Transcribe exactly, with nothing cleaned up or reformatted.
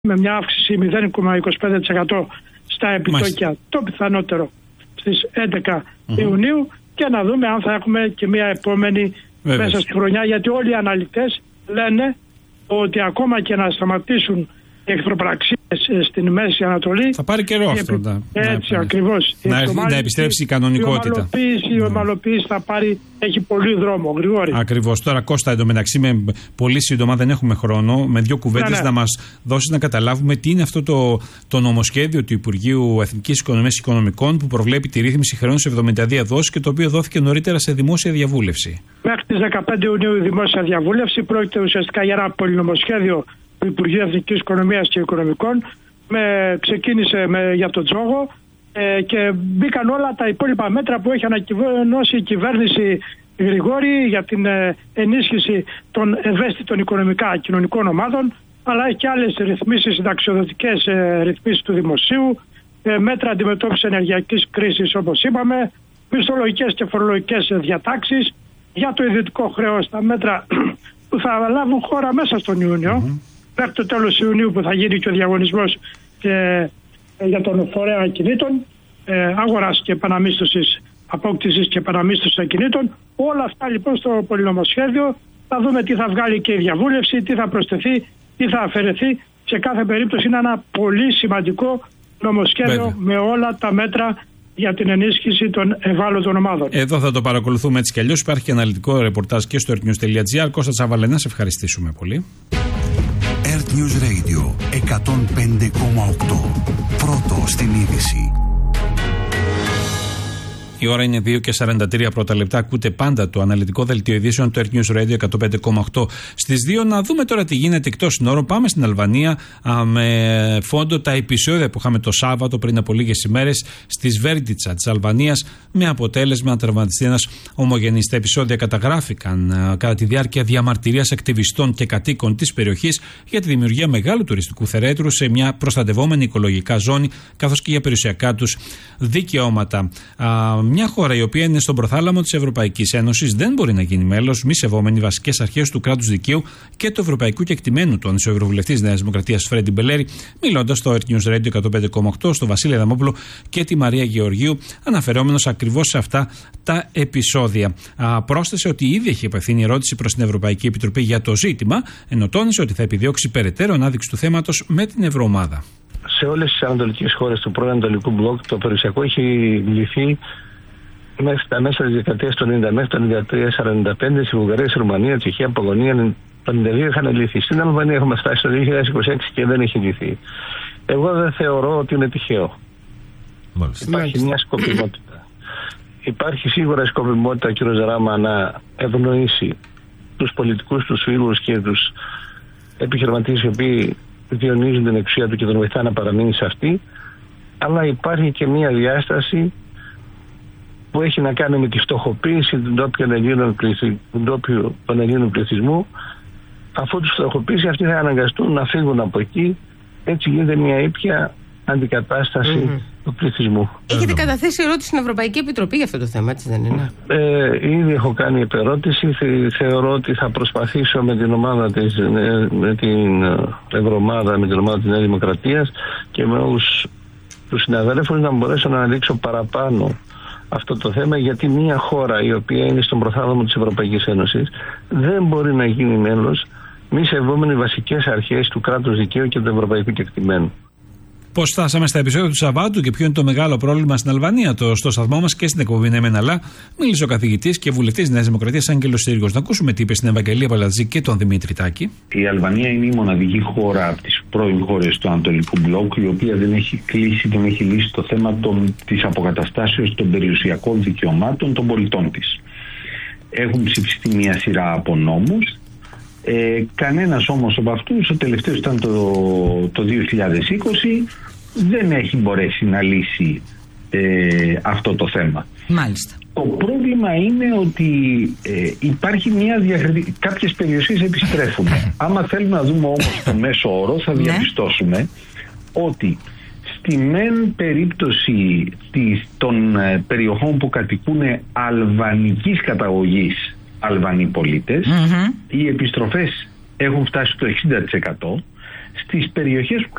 με μια αύξηση μηδέν κόμμα είκοσι πέντε τοις εκατό στα επιτόκια, Μάλιστα. το πιθανότερο στις έντεκα mm-hmm. Ιουνίου, και να δούμε αν θα έχουμε και μια επόμενη Βέβαια. μέσα στη χρονιά, γιατί όλοι οι αναλυτές λένε ότι ακόμα και να σταματήσουν οι εχθροπραξίες στην Μέση Ανατολή, θα πάρει καιρό αυτό. Επι... Έτσι, ακριβώς. Να, να επιστρέψει η κανονικότητα. Η ομαλοποίηση, η ομαλοποίηση θα πάρει, έχει πολύ δρόμο, Γρηγόρη. Ακριβώς. Τώρα, Κώστα, εντωμεταξύ, με πολύ σύντομα, δεν έχουμε χρόνο, με δύο κουβέντες ναι, ναι. να μας δώσεις να καταλάβουμε τι είναι αυτό το, το νομοσχέδιο του Υπουργείου Εθνικής Οικονομίας και Οικονομικών που προβλέπει τη ρύθμιση χρεών σε εβδομήντα δύο δόσεις και το οποίο δόθηκε νωρίτερα σε δημόσια διαβούλευση. Μέχρι τις δεκαπέντε Ιουνίου η δημόσια διαβούλευση πρόκειται ουσιαστικά για ένα πολυνομοσχέδιο του Υπουργείου Εθνικής Οικονομίας και Οικονομικών. Με, ξεκίνησε με, για τον τζόγο ε, και μπήκαν όλα τα υπόλοιπα μέτρα που έχει ανακοινώσει η κυβέρνηση, Γρηγόρη, για την ε, ενίσχυση των ευαίσθητων οικονομικά κοινωνικών ομάδων, αλλά έχει και άλλες ρυθμίσεις, συνταξιοδοτικές ε, ρυθμίσεις του δημοσίου, ε, μέτρα αντιμετώπισης ενεργειακής κρίσης, όπως είπαμε, μισθολογικές και φορολογικές διατάξεις για το ιδιωτικό χρέος, τα μέτρα που θα λάβουν χώρα μέσα στον Ιούνιο. Mm-hmm. Μέχρι το τέλος Ιουνίου, που θα γίνει και ο διαγωνισμός και, ε, για τον φορέα ακινήτων, ε, αγοράς και επαναμίσθωσης, απόκτησης και επαναμίσθωσης ακινήτων. Όλα αυτά λοιπόν στο πολυνομοσχέδιο θα δούμε τι θα βγάλει και η διαβούλευση, τι θα προσθεθεί, τι θα αφαιρεθεί. Σε κάθε περίπτωση είναι ένα πολύ σημαντικό νομοσχέδιο Βέβαια. με όλα τα μέτρα για την ενίσχυση των ευάλωτων ομάδων. Εδώ θα το παρακολουθούμε έτσι κι αλλιώς. Υπάρχει και αναλυτικό ρεπορτάζ και στο earthnews.gr. Κώστα Τσαβαλέ, να σε ευχαριστήσουμε πολύ. Earth News Radio εκατόν πέντε κόμμα οκτώ. Πρώτο στην είδηση. Η ώρα είναι δύο και σαράντα τρία πρώτα λεπτά. Ακούτε πάντα το αναλυτικό δελτίο ειδήσεων του Earth News Radio εκατόν πέντε κόμμα οκτώ. Στις δύο να δούμε τώρα τι γίνεται εκτός συνόρων. Πάμε στην Αλβανία α, με φόντο τα επεισόδια που είχαμε το Σάββατο πριν από λίγες ημέρες στη Σβέρντιτσα της Αλβανίας, με αποτέλεσμα να τραυματιστεί ένας ομογενής. Τα επεισόδια καταγράφηκαν α, κατά τη διάρκεια διαμαρτυρίας ακτιβιστών και κατοίκων της περιοχής για τη δημιουργία μεγάλου τουριστικού θερέτρου σε μια προστατευόμενη οικολογικά ζώνη, καθώς και για περιουσιακά τους δικαιώματα. Α, Μια χώρα η οποία είναι στον προθάλαμο της Ευρωπαϊκής Ένωσης δεν μπορεί να γίνει μέλος μη σεβόμενη βασικές αρχές του κράτους δικαίου και του ευρωπαϊκού κεκτημένου, του Ευρωβουλευτής Νέας Δημοκρατίας Φρέντι Μπελέρη, μιλώντας στο Earth News Radio εκατόν πέντε κόμμα οκτώ, στο Βασίλη Αδαμόπουλο και τη Μαρία Γεωργίου, αναφερόμενος ακριβώς σε αυτά τα επεισόδια. Α, πρόσθεσε ότι ήδη έχει απευθύνει ερώτηση προς την Ευρωπαϊκή Επιτροπή για το ζήτημα, ενώ τόνισε ότι θα επιδιώξει περαιτέρω ανάδειξη του θέματος με την Ευρωομάδα. Σε όλες τις ανατολικές χώρες του πρώην Ανατολικού Μπλοκ, το περιουσιακό έχει λυθεί μέχρι τα μέσα της δεκαετίας του ενενήντα, μέχρι το ενενήντα τρία σαράντα πέντε, στη Βουλγαρία, στη Ρουμανία, Τσεχία, Πολωνία, πενήντα δύο είχαν λυθεί. Στην Αλβανία έχουμε φτάσει στο δύο χιλιάδες είκοσι έξι και δεν έχει λυθεί. Εγώ δεν θεωρώ ότι είναι τυχαίο. Μάλιστα. Υπάρχει Μάλιστα. μια σκοπιμότητα. Υπάρχει σίγουρα σκοπιμότητα, κύριο Ζαράμα, να ευνοήσει τους πολιτικούς, τους φίλους και τους επιχειρηματίες οι οποίοι διονύζουν την εξουσία του και τον βοηθά να παραμείνει σε αυτή. Αλλά υπάρχει και μια διάσταση που έχει να κάνει με τη φτωχοποίηση των ντόπιων Ελλήνων, των Ελλήνων πληθυσμού. Αφού τους φτωχοποίησει, αυτοί θα αναγκαστούν να φύγουν από εκεί. Έτσι γίνεται μια ήπια αντικατάσταση mm-hmm. του πληθυσμού. Έχετε καταθέσει ερώτηση στην Ευρωπαϊκή Επιτροπή για αυτό το θέμα, έτσι δεν είναι? Ε, ήδη έχω κάνει επερώτηση. Θεωρώ ότι θα προσπαθήσω με την ομάδα της, με την Ευρωομάδα, με την ομάδα της Νέας Δημοκρατίας και με όλους τους συναδέλφους να μπορέσω να αναδείξω παραπάνω αυτό το θέμα, γιατί μια χώρα η οποία είναι στον προθάλαμο της Ευρωπαϊκής Ένωσης δεν μπορεί να γίνει μέλος μη σεβόμενη βασικές αρχές του κράτους δικαίου και του ευρωπαϊκού κεκτημένου. Πώς φτάσαμε στα επεισόδια του Σαββάτου και ποιο είναι το μεγάλο πρόβλημα στην Αλβανία? Το στο σταθμό μας και στην εκπομπή Ναι Μεν Αλλά μίλησε ο καθηγητής και βουλευτής της Νέας Δημοκρατίας Άγγελος Σύριγος. Να ακούσουμε τι είπε στην Ευαγγελία Παλατζή και τον Δημήτρη Τάκη. Η Αλβανία είναι η μοναδική χώρα από τις πρώην χώρες του Ανατολικού Μπλοκ η οποία δεν έχει κλείσει, δεν έχει λύσει το θέμα των, της αποκαταστάσεως των περιουσιακών δικαιωμάτων των πολιτών της. Έχουν ψηφιστεί μια σειρά από νόμους. Ε, κανένας όμως από αυτούς, ο τελευταίος ήταν το, το δύο χιλιάδες είκοσι, δεν έχει μπορέσει να λύσει ε, αυτό το θέμα. Μάλιστα. Το πρόβλημα είναι ότι ε, υπάρχει μια διακριτική, κάποιες περιοχές επιστρέφουν. Άμα θέλουμε να δούμε όμως το μέσο όρο, θα διαπιστώσουμε ότι στη μεν περίπτωση της, των ε, περιοχών που κατοικούν αλβανικής καταγωγής Αλβανοί πολίτες, mm-hmm. οι επιστροφές έχουν φτάσει στο εξήντα τοις εκατό. Στις περιοχές που